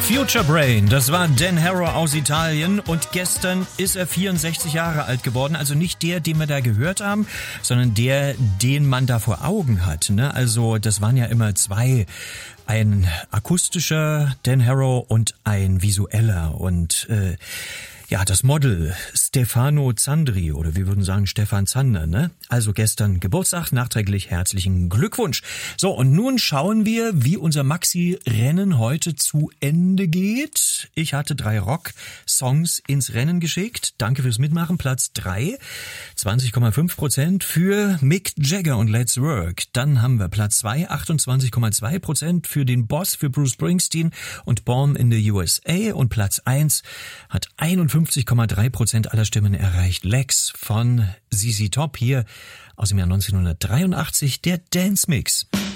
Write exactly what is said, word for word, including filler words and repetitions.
Future Brain, das war Dan Harrow aus Italien und gestern ist er vierundsechzig Jahre alt geworden. Also nicht der, den wir da gehört haben, sondern der, den man da vor Augen hat. Ne? Also das waren ja immer zwei, ein akustischer Dan Harrow und ein visueller und äh, ja, das Model Stefano Zandri oder wir würden sagen Stefan Zander, ne? Also gestern Geburtstag, nachträglich herzlichen Glückwunsch. So, und nun schauen wir, wie unser Maxi-Rennen heute zu Ende geht. Ich hatte drei Rock-Songs ins Rennen geschickt. Danke fürs Mitmachen. Platz drei, zwanzig Komma fünf Prozent für Mick Jagger und Let's Work. Dann haben wir Platz zwei, achtundzwanzig Komma zwei Prozent für den Boss, für Bruce Springsteen und Born in the U S A. Und Platz eins hat einundfünfzig Komma drei Prozent aller Stimmen erreicht. Lex von Z Z Top hier aus dem Jahr neunzehnhundertdreiundachtzig, der Dance Mix.